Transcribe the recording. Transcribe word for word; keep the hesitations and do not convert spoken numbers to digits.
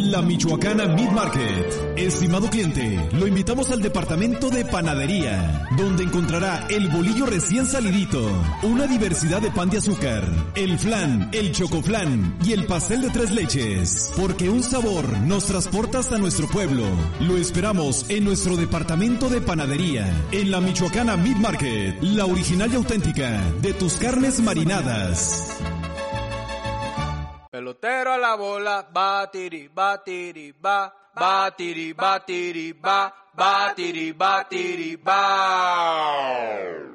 La Michoacana Meat Market. Estimado cliente, lo invitamos al departamento de panadería, donde encontrará el bolillo recién salidito, una diversidad de pan de azúcar, el flan, el chocoflan y el pastel de tres leches, porque un sabor nos transporta hasta nuestro pueblo. Lo esperamos en nuestro departamento de panadería, en la Michoacana Meat Market, la original y auténtica de tus carnes marinadas. Pelotero a la bola, batiri, batiri, ba, batiri, batiri, ba, batiri, batiri, ba.